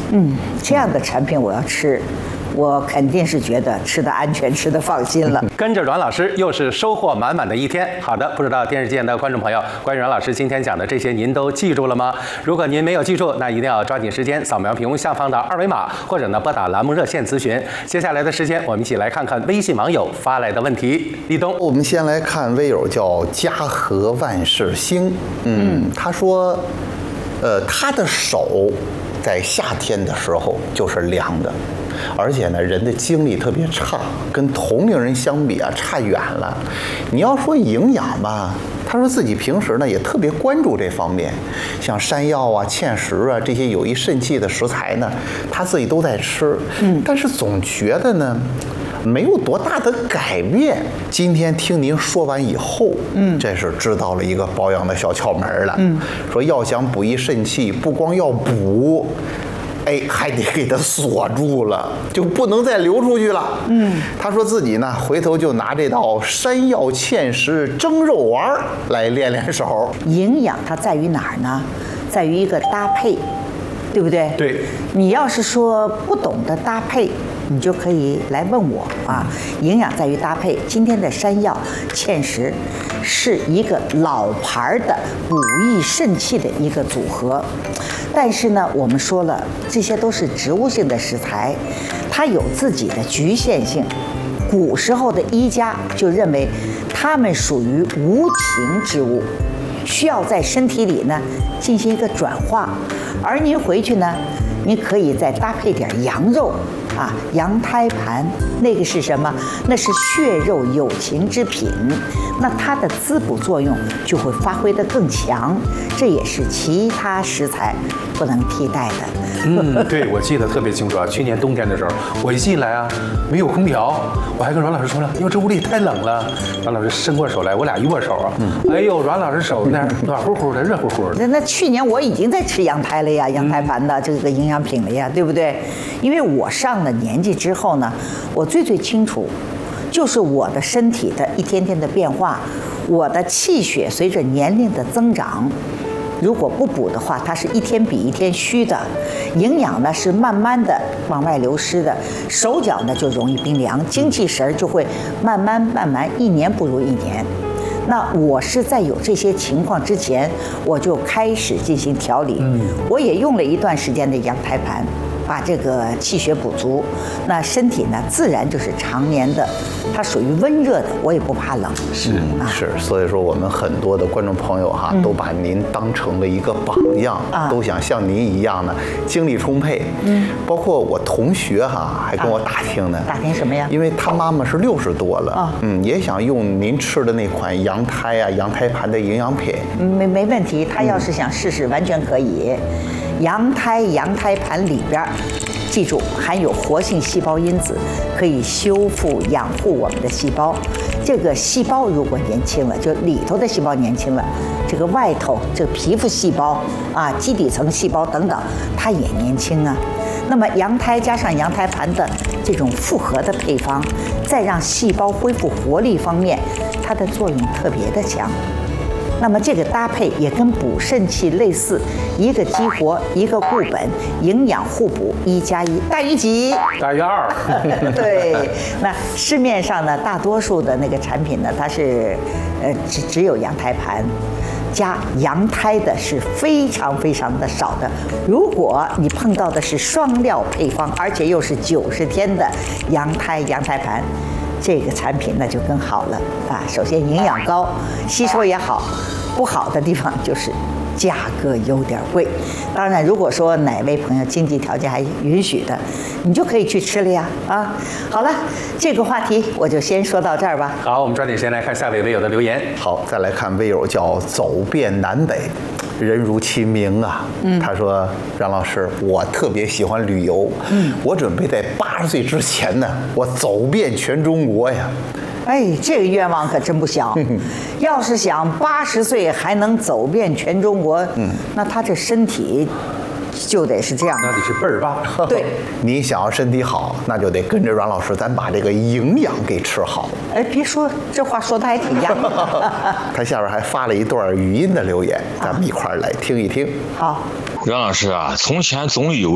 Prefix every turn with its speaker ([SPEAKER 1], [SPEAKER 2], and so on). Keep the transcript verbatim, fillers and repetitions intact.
[SPEAKER 1] 嗯，这样的产品我要吃，我肯定是觉得吃的安全，吃的放心了。
[SPEAKER 2] 跟着阮老师又是收获满满的一天。好的，不知道电视机前的观众朋友，关于阮老师今天讲的这些，您都记住了吗？如果您没有记住，那一定要抓紧时间扫描屏幕下方的二维码，或者呢拨打栏目热线咨询。接下来的时间，我们一起来看看微信网友发来的问题。立冬，
[SPEAKER 3] 我们先来看微友叫家和万事兴，嗯，他说，呃，他的手在夏天的时候就是凉的，而且呢，人的精力特别差，跟同龄人相比啊，差远了。你要说营养吧，他说自己平时呢也特别关注这方面，像山药啊、芡实啊这些有益肾气的食材呢，他自己都在吃，嗯，但是总觉得呢，没有多大的改变。今天听您说完以后，嗯，这是知道了一个保养的小窍门了。嗯，说要想补益肾气，不光要补，哎，还得给它锁住了，就不能再流出去了。嗯，他说自己呢，回头就拿这道山药芡实蒸肉丸来练练手。
[SPEAKER 1] 营养它在于哪儿呢？在于一个搭配，对不对？
[SPEAKER 2] 对。
[SPEAKER 1] 你要是说不懂得搭配，你就可以来问我啊。营养在于搭配。今天的山药芡实是一个老牌的补益肾气的一个组合，但是呢，我们说了，这些都是植物性的食材，它有自己的局限性。古时候的医家就认为它们属于无情之物，需要在身体里呢进行一个转化。而您回去呢，您可以再搭配点羊肉啊，羊胎盘，那个是什么？那是血肉有情之品，那它的滋补作用就会发挥得更强，这也是其他食材不能替代的。
[SPEAKER 4] 嗯，对，我记得特别清楚啊。去年冬天的时候，我一进来啊，没有空调，我还跟阮老师说了，因为这屋里太冷了。阮老师伸过手来，我俩一握手啊，嗯、哎呦，阮老师手那儿暖乎乎的，热乎乎的。
[SPEAKER 1] 那那去年我已经在吃羊胎了呀，羊胎盘的这个营养品了呀，对不对？因为我上了年纪之后呢，我最最清楚，就是我的身体的一天天的变化，我的气血随着年龄的增长。如果不补的话，它是一天比一天虚的，营养呢是慢慢的往外流失的，手脚呢就容易冰凉，精气神就会慢慢慢慢一年不如一年。那我是在有这些情况之前，我就开始进行调理，嗯，我也用了一段时间的羊胎盘，把这个气血补足，那身体呢自然就是常年的，它属于温热的，我也不怕冷。
[SPEAKER 3] 是啊，是，所以说我们很多的观众朋友哈，嗯、都把您当成了一个榜样，啊、都想像您一样呢，精力充沛。嗯，包括我同学哈，还跟我打听呢，
[SPEAKER 1] 啊、打听什么呀？
[SPEAKER 3] 因为他妈妈是六十多了，啊、嗯，也想用您吃的那款羊胎啊、羊胎盘的营养品。
[SPEAKER 1] 没没问题，他要是想试试，嗯、完全可以。羊胎羊胎盘里边，记住含有活性细胞因子，可以修复养护我们的细胞。这个细胞如果年轻了，就里头的细胞年轻了，这个外头这个皮肤细胞啊、基底层细胞等等，它也年轻啊。那么羊胎加上羊胎盘的这种复合的配方，再让细胞恢复活力方面，它的作用特别的强。那么这个搭配也跟补肾气类似，一个激活，一个固本，营养互补，一加一大于几？
[SPEAKER 4] 大于二。
[SPEAKER 1] 对，那市面上呢，大多数的那个产品呢，它是呃只只有羊胎盘。加羊胎的是非常非常的少的。如果你碰到的是双料配方，而且又是九十天的羊胎羊胎盘，这个产品那就更好了啊！首先营养高，吸收也好，不好的地方就是价格有点贵。当然，如果说哪位朋友经济条件还允许的，你就可以去吃了呀啊！好了，这个话题我就先说到这儿吧。
[SPEAKER 2] 好，我们抓紧时间来看下位微友的留言。
[SPEAKER 3] 好，再来看微友叫走遍南北，人如其名啊。嗯，他说：“让老师，我特别喜欢旅游，嗯，我准备在八十岁之前呢，我走遍全中国呀。”
[SPEAKER 1] 哎，这个愿望可真不小。要是想八十岁还能走遍全中国，嗯，那他这身体就得是这样，
[SPEAKER 4] 那得是倍儿棒。
[SPEAKER 1] 对，
[SPEAKER 3] 你想要身体好，那就得跟着阮老师，咱把这个营养给吃好。
[SPEAKER 1] 哎，别说这话说的还挺押韵。
[SPEAKER 3] 他下边还发了一段语音的留言，咱们一块儿来听一听。
[SPEAKER 1] 好，
[SPEAKER 5] 阮老师啊，从前总有